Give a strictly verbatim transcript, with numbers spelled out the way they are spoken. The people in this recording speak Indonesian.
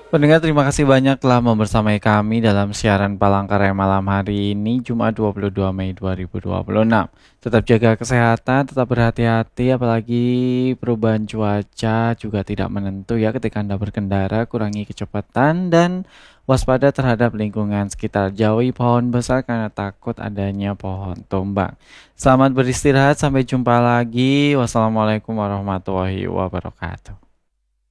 Pendengar, terima kasih banyak telah membersamai kami dalam siaran Palangkaraya malam hari ini, Jumat dua puluh dua Mei dua ribu dua puluh enam. Tetap jaga kesehatan, tetap berhati-hati, apalagi perubahan cuaca juga tidak menentu ya ketika Anda berkendara, kurangi kecepatan dan waspada terhadap lingkungan sekitar. Jauhi pohon besar karena takut adanya pohon tumbang. Selamat beristirahat, sampai jumpa lagi. Wassalamualaikum warahmatullahi wabarakatuh.